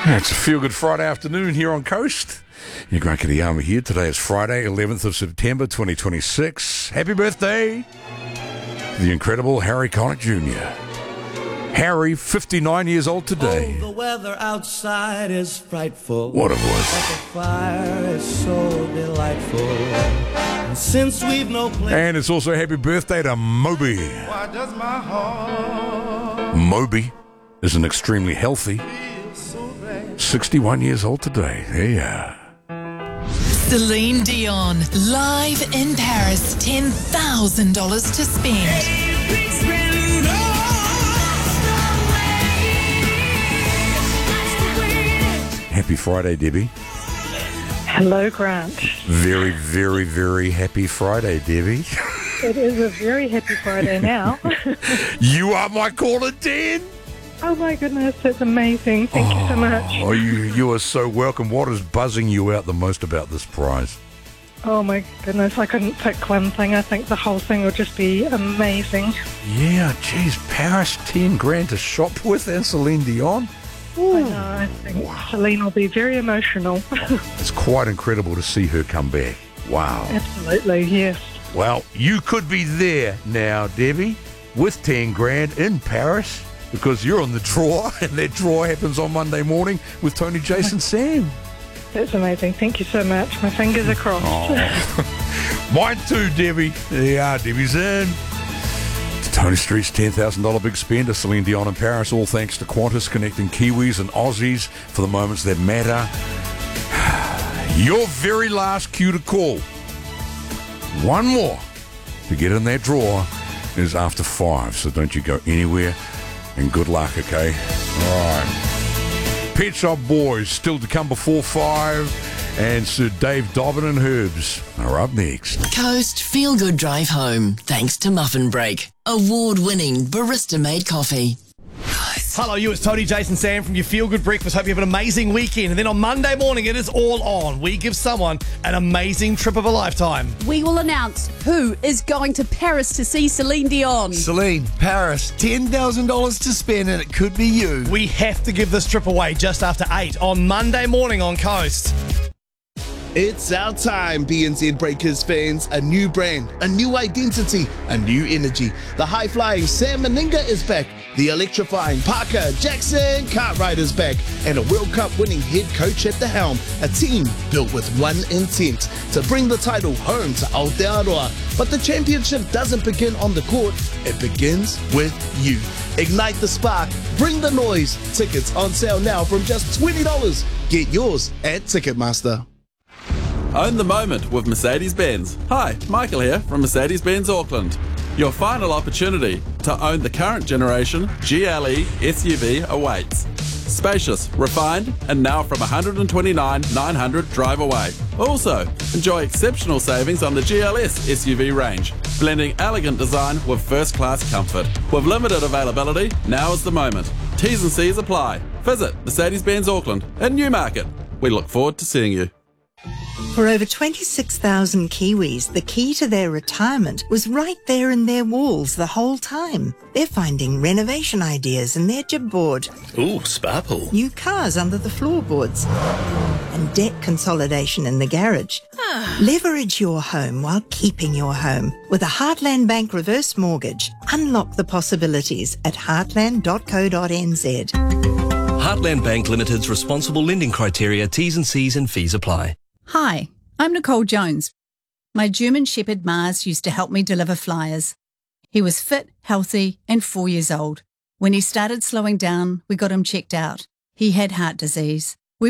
It's a feel-good Friday afternoon here on Coast. Your Grant Kitayama here. Today is Friday, 11th of September, 2026. Happy birthday to the incredible Harry Connick Jr. Harry, 59 years old today. Oh, the weather outside is frightful. What a voice. But the fire is so delightful. And since we've no place... And it's also happy birthday to Moby. Why does my heart... Moby is an extremely healthy 61 years old today. Yeah. Celine Dion, live in Paris, $10,000 to spend. Happy Friday, Debbie. Hello, Grant. Very, very, very happy Friday, Debbie. It is a very happy Friday now. You are my caller, Dan. Oh my goodness, that's amazing. Thank you so much. Oh, you are so welcome. What is buzzing you out the most about this prize? Oh my goodness, I couldn't pick one thing. I think the whole thing will just be amazing. Yeah, geez, Paris, 10 grand to shop with and Celine Dion. Ooh. I know, I think Celine will be very emotional. It's quite incredible to see her come back. Wow. Absolutely, yes. Well, you could be there now, Debbie, with 10 grand in Paris, because you're on the draw, and that draw happens on Monday morning with Tony, Jason, Sam. That's amazing. Thank you so much. My fingers are crossed. Oh. Mine too, Debbie. There you are. Debbie's in. It's Tony Street's $10,000 big spender, Celine Dion in Paris, all thanks to Qantas, connecting Kiwis and Aussies for the moments that matter. Your very last cue to call. One more to get in that draw is after 5, so don't you go anywhere. And good luck, okay? All right. Pet Shop Boys still to come before 5. And Sir Dave Dobbin and Herbs are up next. Coast Feel Good Drive Home, thanks to Muffin Break. Award-winning barista-made coffee. Hello, it's Tony, Jason, Sam from your Feel Good Breakfast. Hope you have an amazing weekend. And then on Monday morning, it is all on. We give someone an amazing trip of a lifetime. We will announce who is going to Paris to see Celine Dion. Celine, Paris, $10,000 to spend, and it could be you. We have to give this trip away just after 8 on Monday morning on Coast. It's our time, BNZ Breakers fans. A new brand, a new identity, a new energy. The high-flying Sam Meninga is back. The electrifying Parker Jackson Cartwright is back. And a World Cup winning head coach at the helm. A team built with one intent, to bring the title home to Aotearoa. But the championship doesn't begin on the court, it begins with you. Ignite the spark, bring the noise. Tickets on sale now from just $20. Get yours at Ticketmaster. Own the moment with Mercedes-Benz. Hi, Michael here from Mercedes-Benz Auckland. Your final opportunity to own the current generation GLE SUV awaits. Spacious, refined, and now from $129,900 drive away. Also, enjoy exceptional savings on the GLS SUV range, blending elegant design with first-class comfort. With limited availability, now is the moment. T's and C's apply. Visit Mercedes-Benz Auckland in Newmarket. We look forward to seeing you. For over 26,000 Kiwis, the key to their retirement was right there in their walls the whole time. They're finding renovation ideas in their jib board. Ooh, spa pool. New cars under the floorboards. And debt consolidation in the garage. Leverage your home while keeping your home. With a Heartland Bank reverse mortgage, unlock the possibilities at heartland.co.nz. Heartland Bank Limited's responsible lending criteria, T's and C's and fees apply. Hi, I'm Nicole Jones. My German Shepherd Mars used to help me deliver flyers. He was fit, healthy, and 4 years old. When he started slowing down, we got him checked out. He had heart disease.